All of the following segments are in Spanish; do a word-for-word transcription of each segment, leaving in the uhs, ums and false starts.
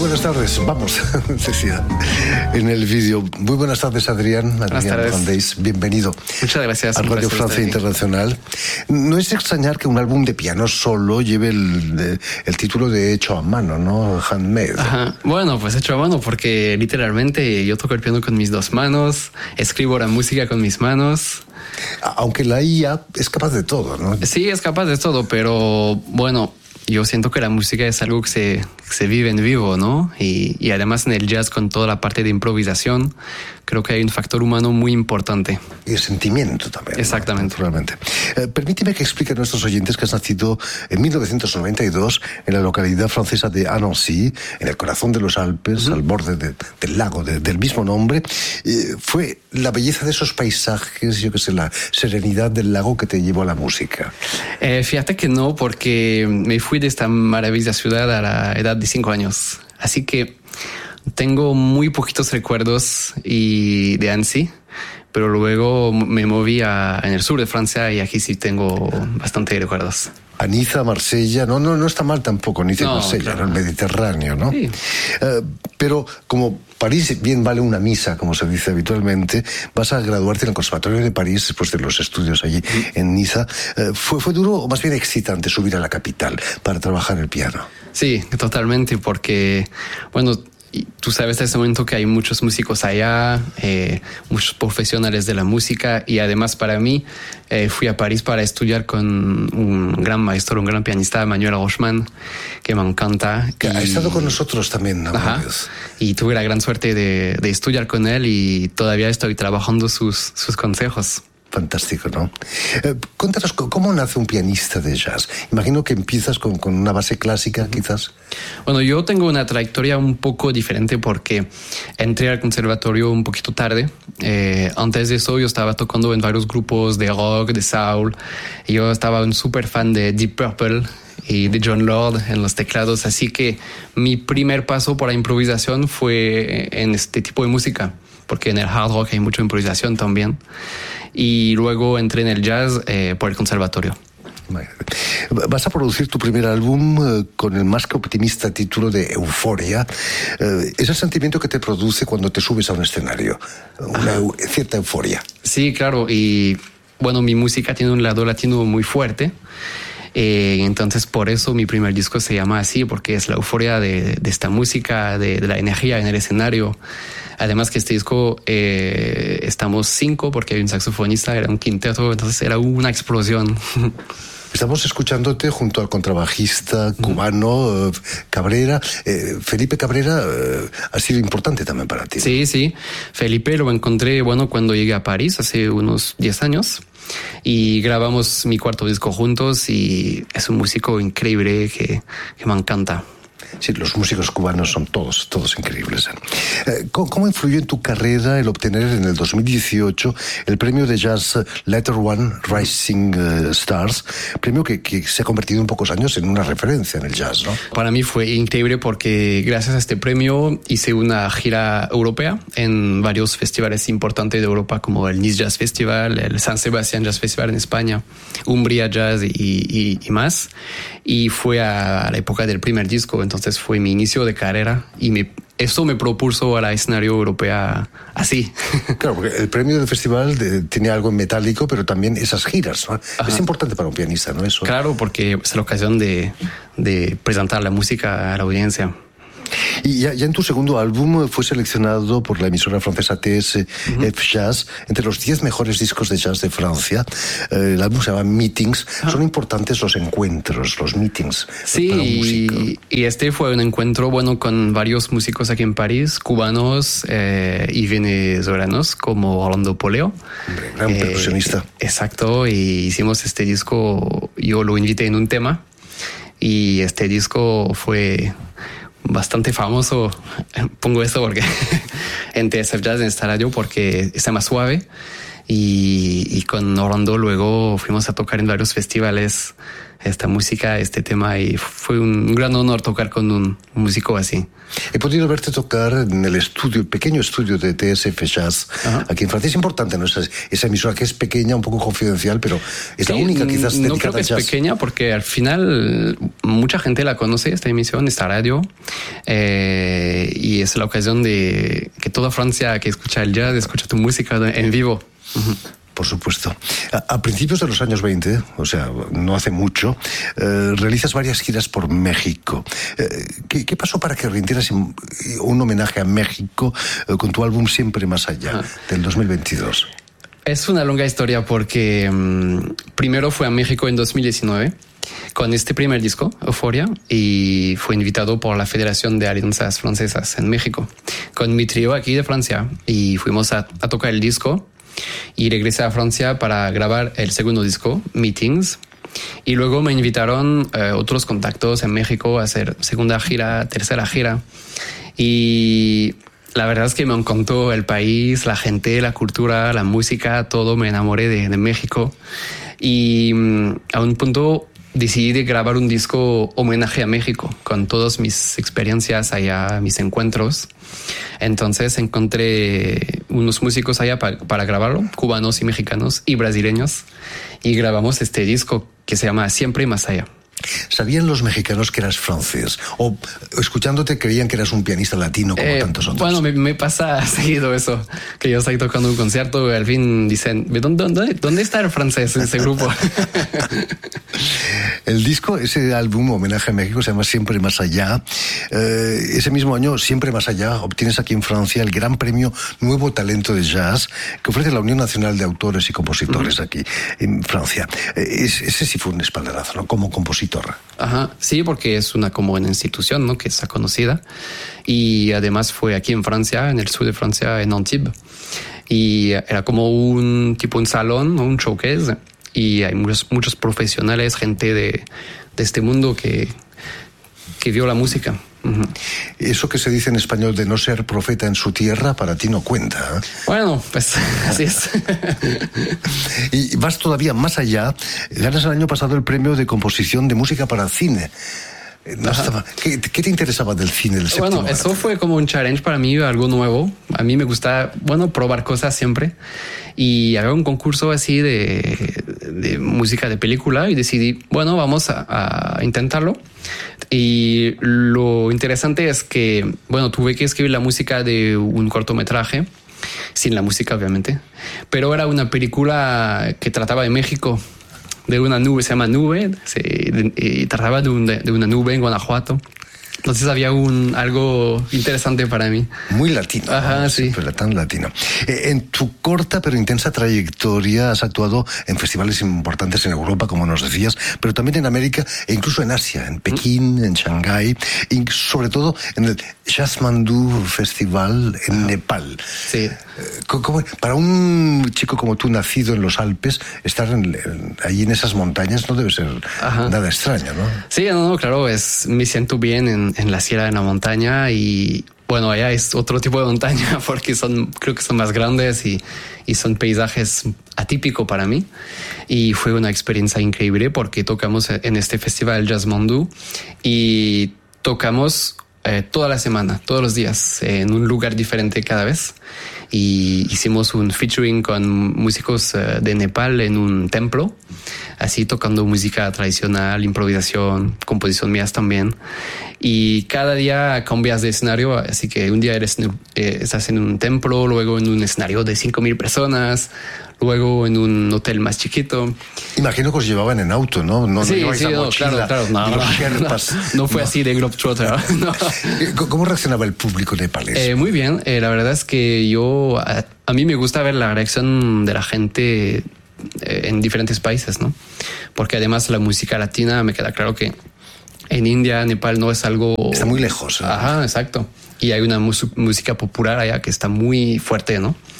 buenas tardes. Vamos, decía en el vídeo. Muy buenas tardes, Adrián. Adrián Randeix, bienvenido. Muchas gracias. A Radio Francia Internacional. No es extrañar que un álbum de piano solo lleve el, el título de hecho a mano, ¿no? Handmade. Ajá. Bueno, pues hecho a mano porque literalmente yo toco el piano con mis dos manos, escribo la música con mis manos. Aunque la I A es capaz de todo, ¿no? Sí, es capaz de todo, pero bueno, yo siento que la música es algo que se, que se vive en vivo, ¿no? Y, y además en el jazz, con toda la parte de improvisación, creo que hay un factor humano muy importante. Y el sentimiento también. Exactamente. ¿No? Naturalmente. Eh, permíteme que explique a nuestros oyentes que has nacido en mil novecientos noventa y dos en la localidad francesa de Annecy, en el corazón de los Alpes, uh-huh. al borde de, del lago de, del mismo nombre. Eh, fue la belleza de esos paisajes, yo qué sé, la serenidad del lago que te llevó a la música. Eh, fíjate que no, porque me fui de esta maravillosa ciudad a la edad de cinco años. Así que tengo muy poquitos recuerdos y de Annecy, pero luego me moví a, en el sur de Francia y aquí sí tengo bastante recuerdos. A Niza, Marsella, no, no, no está mal tampoco, Niza no, y Marsella, claro. en el Mediterráneo, ¿no? Sí. Uh, pero como París bien vale una misa, como se dice habitualmente, vas a graduarte en el Conservatorio de París después de los estudios allí sí. en Niza. Uh, ¿fue, ¿Fue duro o más bien excitante subir a la capital para trabajar el piano? Sí, totalmente, porque, bueno, tú sabes en este momento que hay muchos músicos allá, eh, muchos profesionales de la música, y además para mí eh, fui a París para estudiar con un gran maestro, un gran pianista, Manuel Rochman, que me encanta. Que y... ha estado con nosotros también, ¿no? Ajá. Y tuve la gran suerte de, de estudiar con él y todavía estoy trabajando sus, sus consejos. Fantástico, ¿no? Eh, cuéntanos, ¿cómo nace un pianista de jazz? Imagino que empiezas con, con una base clásica, quizás. Bueno, yo tengo una trayectoria un poco diferente porque entré al conservatorio un poquito tarde. Eh, antes de eso yo estaba tocando en varios grupos de rock, de soul. Yo estaba un súper fan de Deep Purple y de John Lord en los teclados. Así que mi primer paso por la improvisación fue en este tipo de música, porque en el hard rock hay mucha improvisación también. Y luego entré en el jazz eh, por el conservatorio. Vas a producir tu primer álbum eh, con el más que optimista título de Euforia. Eh, es el sentimiento que te produce cuando te subes a un escenario, una eu- cierta euforia. Sí, claro. Y bueno, mi música tiene un lado latino muy fuerte. Eh, entonces por eso mi primer disco se llama así, porque es la euforia de, de esta música, de, de la energía en el escenario. Además que este disco eh, estamos cinco porque hay un saxofonista, era un quinteto, entonces era una explosión. Estamos escuchándote junto al contrabajista cubano eh, Cabrera. Eh, Felipe Cabrera eh, ha sido importante también para ti, ¿no? Sí, sí. Felipe lo encontré, bueno, cuando llegué a París hace unos diez años y grabamos mi cuarto disco juntos y es un músico increíble que, que me encanta. Sí, los músicos cubanos son todos, todos increíbles. Eh, ¿cómo, ¿Cómo influyó en tu carrera el obtener en el dos mil dieciocho el premio de jazz Letter One Rising uh, Stars? Premio que, que se ha convertido en pocos años en una referencia en el jazz, ¿no? Para mí fue increíble porque gracias a este premio hice una gira europea en varios festivales importantes de Europa, como el Nice Jazz Festival, el San Sebastián Jazz Festival en España, Umbria Jazz y, y, y más. Y fue a la época del primer disco, entonces fue mi inicio de carrera y me, eso me propuso a la escenario europea así. Claro, porque el premio del festival de, tiene algo en metálico, pero también esas giras, ¿no? Es importante para un pianista, ¿no? Eso. Claro, porque es la ocasión de, de presentar la música a la audiencia. Y ya, ya en tu segundo álbum fue seleccionado por la emisora francesa T S F Jazz entre los diez mejores discos de jazz de Francia. Eh, el álbum se llama Meetings. Ah. Son importantes los encuentros, los meetings. Sí, para un músico. Y, y este fue un encuentro bueno con varios músicos aquí en París, cubanos eh, y venezolanos, como Orlando Poleo. Hombre, gran eh, percusionista. Exacto, y hicimos este disco, yo lo invité en un tema y este disco fue bastante famoso. Pongo esto porque en T S F Jazz, en esta radio, porque está más suave y, y con Orlando luego fuimos a tocar en varios festivales esta música, este tema, y fue un gran honor tocar con un músico así. He podido verte tocar en el estudio, el pequeño estudio de T S F Jazz, Ajá. aquí en Francia. Es importante, ¿no? Esa, esa emisora que es pequeña, un poco confidencial, pero es sí, la única quizás dedicada no creo que al jazz. Es pequeña porque al final mucha gente la conoce, esta emisión, esta radio, eh, y es la ocasión de que toda Francia que escucha el jazz, escucha tu música en vivo. Uh-huh. Por supuesto. A, a principios de los años veinte, o sea, no hace mucho, eh, realizas varias giras por México. Eh, ¿qué, ¿Qué pasó para que rindieras un, un homenaje a México eh, con tu álbum Siempre Más Allá, ah. del dos mil veintidós? Es una longa historia porque um, primero fue a México en dos mil diecinueve con este primer disco, Euphoria, y fue invitado por la Federación de Alianzas Francesas en México con mi trío aquí de Francia, y fuimos a, a tocar el disco. Y regresé a Francia para grabar el segundo disco, Meetings. Y luego me invitaron eh, otros contactos en México a hacer segunda gira, tercera gira. Y la verdad es que me encantó el país, la gente, la cultura, la música, todo. Me enamoré de, de México. Y mm, a un punto decidí de grabar un disco homenaje a México con todas mis experiencias allá, mis encuentros. Entonces encontré unos músicos allá para, para grabarlo, cubanos y mexicanos y brasileños, y grabamos este disco que se llama Siempre Más Allá. ¿Sabían los mexicanos que eras francés? ¿O escuchándote creían que eras un pianista latino como eh, tantos otros? Bueno, me, me pasa seguido eso, que yo estoy tocando un concierto y al fin dicen, ¿dónde, dónde, dónde está el francés en ese grupo? El disco, ese álbum homenaje a México, se llama Siempre Más Allá. Eh, ese mismo año, Siempre Más Allá, obtienes aquí en Francia el gran premio Nuevo Talento de Jazz que ofrece la Unión Nacional de Autores y Compositores uh-huh. aquí en Francia. Eh, ese sí fue un espaldarazo, ¿no? Como compositor. Ajá, sí, porque es una como una institución, ¿no? Que está conocida, y además fue aquí en Francia, en el sur de Francia, en Antibes, y era como un tipo un salón, un showcase, y hay muchos muchos profesionales, gente de, de este mundo que que vio la música. Uh-huh. Eso que se dice en español de no ser profeta en su tierra, para ti no cuenta, ¿eh? Bueno, pues así es. Y vas todavía más allá. Ganas el año pasado el premio de composición de música para cine. No estaba, ¿qué, ¿Qué te interesaba del cine del séptimo Bueno, eso arte? Fue como un challenge para mí, algo nuevo. A mí me gusta, bueno, probar cosas siempre. Y había un concurso así de, de música de película y decidí, bueno, vamos a, a intentarlo. Y lo interesante es que, bueno, tuve que escribir la música de un cortometraje, sin la música obviamente, pero era una película que trataba de México, de una nube, se llama Nube, se, de, y trataba de, un, de, de una nube en Guanajuato. Entonces había un algo interesante para mí. Muy latino. Ajá, ¿no? sí. Pero tan latino. Eh, en tu corta pero intensa trayectoria has actuado en festivales importantes en Europa, como nos decías, pero también en América e incluso en Asia, en Pekín, ¿Mm? en Shanghái, y sobre todo en el Jazzmandu Festival en Ajá. Nepal. Sí. Eh, ¿cómo, para un chico como tú, nacido en los Alpes, estar en, en, ahí en esas montañas no debe ser Ajá. nada extraño, ¿no? Sí, no, no, claro, es, me siento bien en en la sierra, en la montaña, y bueno, allá es otro tipo de montaña porque son, creo que son más grandes y, y son paisajes atípicos para mí, y fue una experiencia increíble porque tocamos en este festival Jazzmandu y tocamos eh, toda la semana, todos los días, en un lugar diferente cada vez, y hicimos un featuring con músicos uh, de Nepal en un templo, así tocando música tradicional, improvisación, composición mías también. Y cada día cambias de escenario, así que un día eres, eh, estás en un templo, luego en un escenario de cinco mil personas, luego en un hotel más chiquito. Imagino que os llevaban en auto, ¿no? No, sí, no sí, no, mochila, claro, claro. No, no, no, no fue no. así de Globetrotter. No. ¿Cómo reaccionaba el público nepalés? Eh, muy bien. Eh, la verdad es que yo, a, a mí me gusta ver la reacción de la gente eh, en diferentes países, ¿no? Porque además la música latina, me queda claro que en India, Nepal no es algo... Está muy lejos. ¿eh? Ajá, exacto. Y hay una mus- música popular allá que está muy fuerte, ¿no?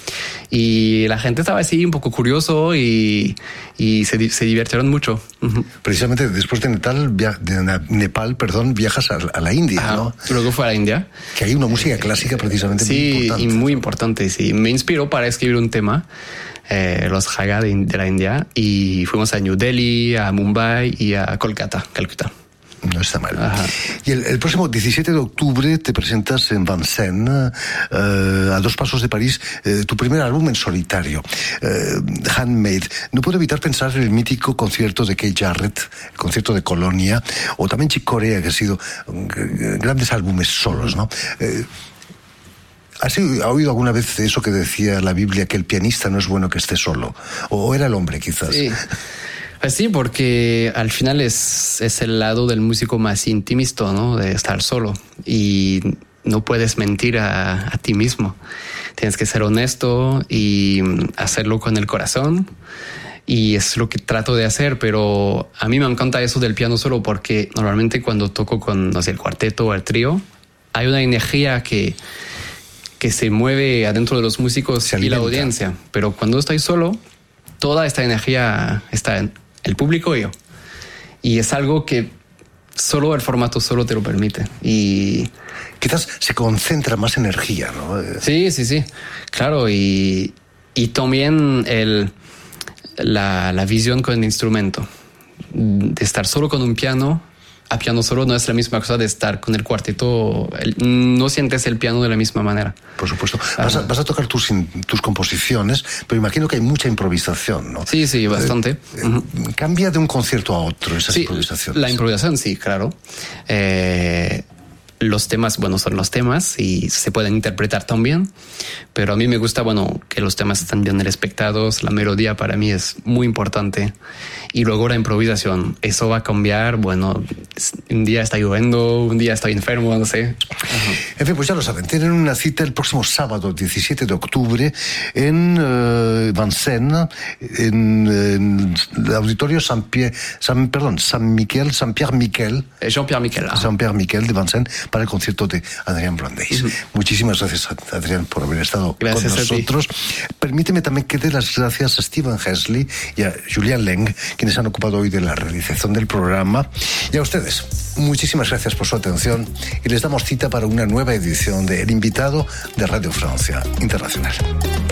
Y la gente estaba así un poco curioso y, y se, se divirtieron mucho. Uh-huh. Precisamente después de Nepal, de Nepal perdón, viajas a, a la India, Ajá. ¿no? Luego fue a la India. Que hay una música clásica precisamente sí, muy importante. Sí, y muy importante. Sí. Me inspiró para escribir un tema, eh, los Raga de, de la India, y fuimos a New Delhi, a Mumbai y a Kolkata, Calcuta. No está mal. Ajá. Y el, el próximo diecisiete de octubre te presentas en Vincennes, eh, a dos pasos de París, eh, tu primer álbum en solitario, eh, Handmade. No puedo evitar pensar en el mítico concierto de Keith Jarrett, el concierto de Colonia, o también Chick Corea, que ha sido eh, grandes álbumes solos, ¿no? Eh, ¿Has oído alguna vez eso que decía la Biblia, que el pianista no es bueno que esté solo? ¿O era el hombre, quizás? Sí. Pues sí, porque al final es, es el lado del músico más intimista, ¿no? De estar solo. Y no puedes mentir a, a ti mismo. Tienes que ser honesto y hacerlo con el corazón. Y es lo que trato de hacer, pero a mí me encanta eso del piano solo porque normalmente cuando toco con, no sé, el cuarteto o el trío, hay una energía que, que se mueve adentro de los músicos y la audiencia. Pero cuando estoy solo, toda esta energía está en el público y yo. Y es algo que solo el formato solo te lo permite. Y quizás se concentra más energía, ¿no? Sí, sí, sí. Claro. Y, y también el, la, la visión con el instrumento. De estar solo con un piano, a piano solo no es la misma cosa de estar con el cuarteto. El, no sientes el piano de la misma manera. Por supuesto. Vas a, vas a tocar tus, tus composiciones, pero imagino que hay mucha improvisación, ¿no? Sí, sí, bastante. Eh, uh-huh. Cambia de un concierto a otro esas sí, improvisaciones. La improvisación, sí, claro. Eh, los temas, bueno, son los temas y se pueden interpretar también, pero a mí me gusta, bueno, que los temas están bien respetados, la melodía para mí es muy importante y luego la improvisación, eso va a cambiar, bueno, un día está lloviendo, un día estoy enfermo, no sé. Uh-huh. En fin, pues ya lo saben, tienen una cita el próximo sábado, diecisiete de octubre, en uh, Vincennes, en, en el auditorio San Pierre, San, perdón, San Miquel, San Pierre Miquel. Jean-Pierre Miquel. Ah. San Pierre Miquel de Vincennes, para el concierto de Adrián Brandeis. Uh-huh. Muchísimas gracias, Adrián, por haber estado gracias con nosotros. Permíteme también que dé las gracias a Steven Hesley y a Julian Leng, quienes han ocupado hoy de la realización del programa. Y a ustedes, muchísimas gracias por su atención y les damos cita para una nueva edición de El Invitado de Radio Francia Internacional.